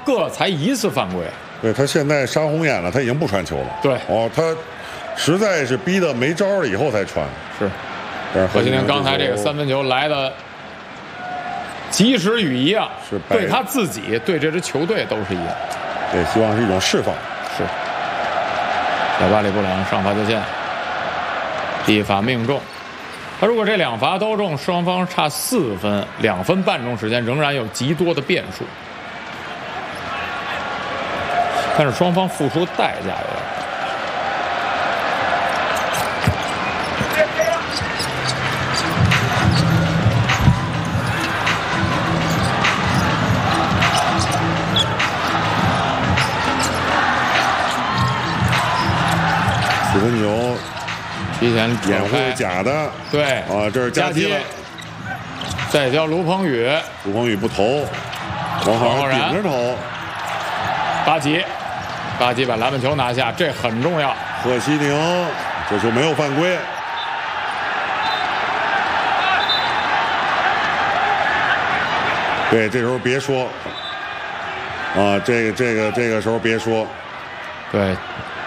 个才1次犯规。 对他现在杀红眼了，他已经不传球了。 对， 哦，他实在是逼得没招了以后才传。 是， 但是何其宁刚才这个3分球来的及时雨一样， 是对他自己，对这支球队都是一样。 对，希望是一种释放。 是。小巴里布朗上罚球线，一罚命中。他如果这2罚都中，双方差4分，2分半钟时间仍然有极多的变数。但是双方付出的代价有点大。 4分球， 提前掩护假的。 对啊，这是夹击了。 再交卢鹏宇， 卢鹏宇不投，王浩然顶着投。 巴吉把篮板球拿下，这很重要。 贺西宁这球没有犯规。对，这时候别说啊，这个时候别说。 对，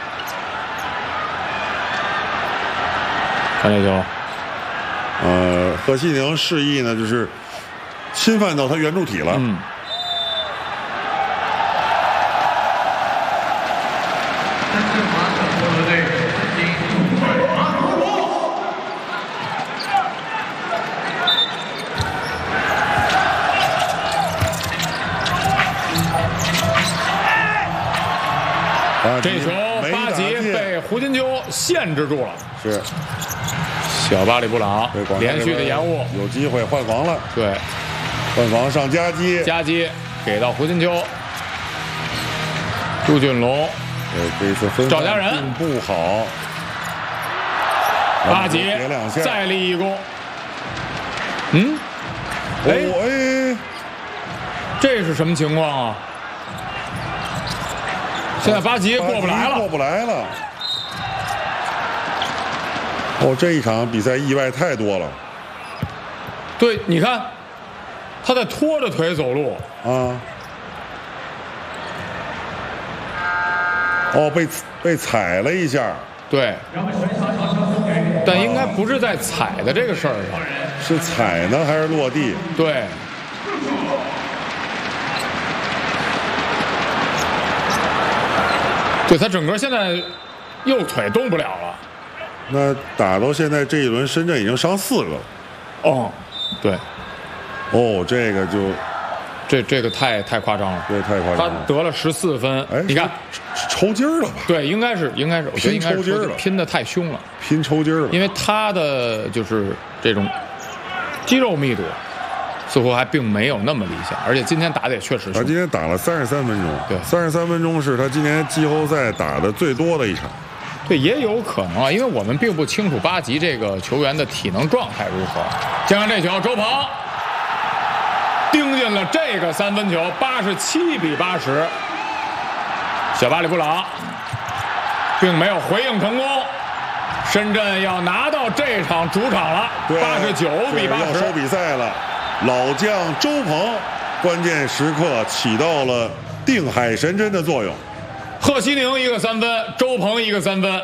看这球。 贺西宁示意呢，就是侵犯到他圆柱体了。 这球巴吉被胡金秋限制住了。 是。 小巴里布朗连续的延误， 有机会换防了。 对， 换防上夹击给到胡金秋，朱俊龙， 这一次分赵家人并不好。 巴吉再立一功。这是什么情况啊？现在巴吉过不来了。 哦，这一场比赛意外太多了。 对，你看，他在拖着腿走路啊。哦，被踩了一下。 对。但应该不是在踩的这个事儿上。 是踩呢还是落地？ 对。对，他整个现在右腿动不了了。 那打到现在这一轮，深圳已经伤4个了。 哦，对。 哦，这个就， 这个太夸张了。 对，太夸张了。 他得了14分。 哎， 你看， 抽筋了吧？ 对，应该是，我觉得应该是抽筋了， 拼得太凶了， 拼抽筋了。 因为他的就是这种肌肉密度似乎还并没有那么理想，而且今天打的也确实凶。 他今天打了33分钟， 对 ，33分钟是他今年季后赛打的最多的一场。 对，也有可能啊，因为我们并不清楚巴吉这个球员的体能状态如何。加上这球，周鹏盯进了这个3分球，87比80。小巴里布朗并没有回应成功，深圳要拿到这场主场了，89比80。 要收比赛了，老将周鹏关键时刻起到了定海神针的作用。 贺西宁一个3分，周鹏一个3分。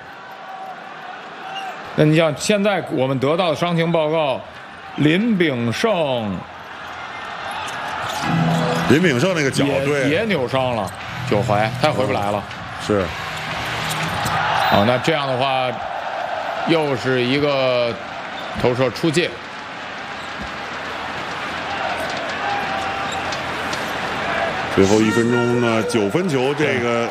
那你像现在我们得到的伤情报告，林炳胜那个脚也扭伤了，脚踝，他也回不来了。 是。 好，那这样的话，又是一个投射出界。 最后1分钟呢，9分球，这个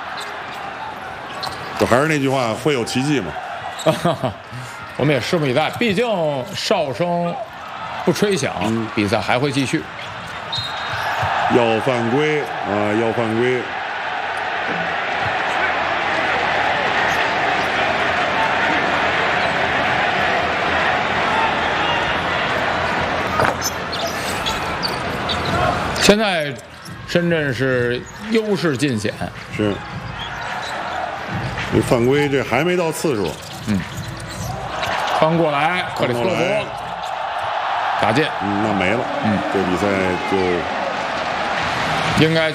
就还是那句话，会有奇迹吗？ 我们也拭目以待，毕竟哨声不吹响，比赛还会继续。 要犯规啊！要犯规！ 现在深圳是优势尽显， 是。这犯规这还没到次数。 翻过来，克里斯托弗打进， 那没了。这比赛就应该